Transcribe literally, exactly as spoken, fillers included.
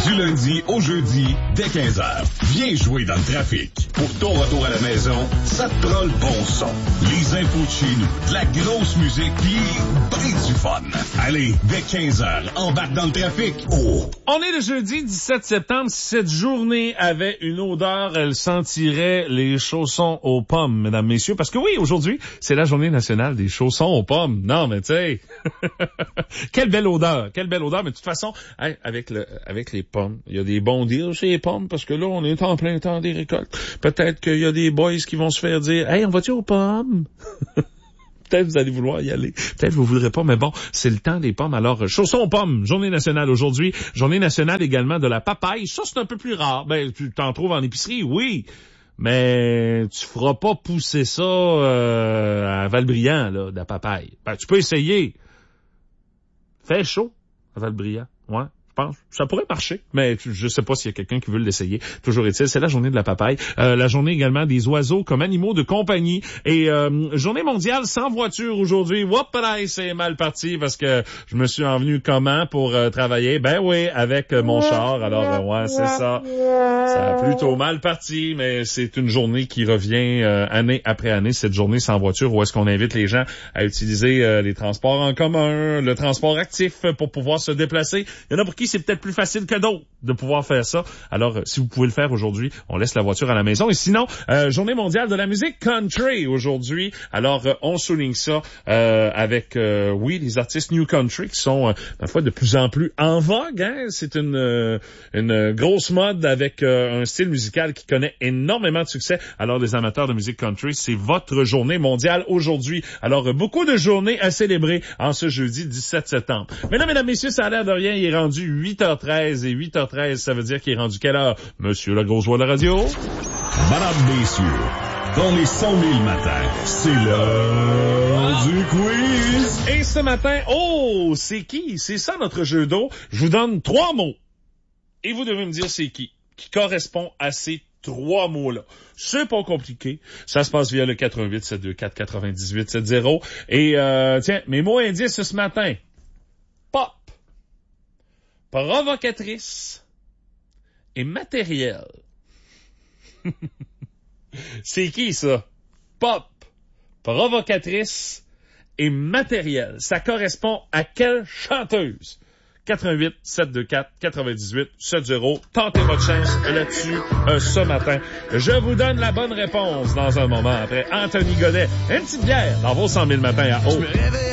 Du lundi au jeudi, dès quinze heures. Viens jouer dans le trafic. Pour ton retour à la maison, ça te prend le bon son. Les infos de chez nous, de la grosse musique, pis ben du fun. Allez, dès quinze heures, embarque dans le trafic. Oh! On est le jeudi dix-sept septembre. Si cette journée avait une odeur, elle sentirait les chaussons aux pommes, mesdames, messieurs. Parce que oui, aujourd'hui, c'est la journée nationale des chaussons aux pommes. Non, mais tu sais, quelle belle odeur, quelle belle odeur. Mais de toute façon, hein, avec le, avec les pommes, il y a des bons deals chez les pommes parce que là, on est en plein temps des récoltes. Peut-être qu'il y a des boys qui vont se faire dire, hey, on va-tu aux pommes? Peut-être vous allez vouloir y aller. Peut-être vous voudrez pas, mais bon, c'est le temps des pommes. Alors, chaussons aux pommes, journée nationale aujourd'hui. Journée nationale également de la papaye. Ça, c'est un peu plus rare. Ben, tu t'en trouves en épicerie, oui. Mais tu feras pas pousser ça euh, à Valbriand, là, de la papaye. Ben, tu peux essayer. Fait chaud à Valbriand, ouais. Je pense. Ça pourrait marcher, mais je sais pas s'il y a quelqu'un qui veut l'essayer. Toujours est-il, c'est la journée de la papaye. Euh, la journée également des oiseaux comme animaux de compagnie. Et euh, journée mondiale sans voiture aujourd'hui. Whoop-a-daï, c'est mal parti parce que je me suis envenu comment pour euh, travailler? Ben oui, avec euh, mon char. Alors, euh, ouais, c'est ça. Ça a plutôt mal parti, mais c'est une journée qui revient euh, année après année, cette journée sans voiture, où est-ce qu'on invite les gens à utiliser euh, les transports en commun, le transport actif pour pouvoir se déplacer. Il y en a pour qui c'est peut-être plus facile que d'autres de pouvoir faire ça. Alors, euh, si vous pouvez le faire aujourd'hui, on laisse la voiture à la maison. Et sinon, euh, journée mondiale de la musique country aujourd'hui. Alors, euh, on souligne ça euh, avec, euh, oui, les artistes New Country qui sont, euh, parfois, de plus en plus en vogue. Hein? C'est une, euh, une grosse mode avec euh, un style musical qui connaît énormément de succès. Alors, les amateurs de musique country, c'est votre journée mondiale aujourd'hui. Alors, euh, beaucoup de journées à célébrer en ce jeudi dix-sept septembre. Mesdames, mesdames, messieurs, ça a l'air de rien. Il est rendu huit heures treize et huit heures treize, ça veut dire qu'il est rendu quelle heure? Monsieur la grosse voix de la radio? Madame, messieurs, dans les cent mille matins, c'est l'heure du quiz. Et ce matin, oh, c'est qui? C'est ça notre jeu d'eau. Je vous donne trois mots. Et vous devez me dire c'est qui, qui correspond à ces trois mots-là. C'est pas compliqué. Ça se passe via le quatre un huit sept deux quatre neuf huit sept zéro. Et, euh, tiens, mes mots indices ce matin. Pop. Provocatrice et matériel. C'est qui ça? Pop, provocatrice et matériel. Ça correspond à quelle chanteuse? quatre un huit sept deux quatre neuf huit sept zéro. Tentez votre chance là-dessus euh, ce matin. Je vous donne la bonne réponse dans un moment après Anthony Godet. Une petite bière dans vos cent mille matins à haut.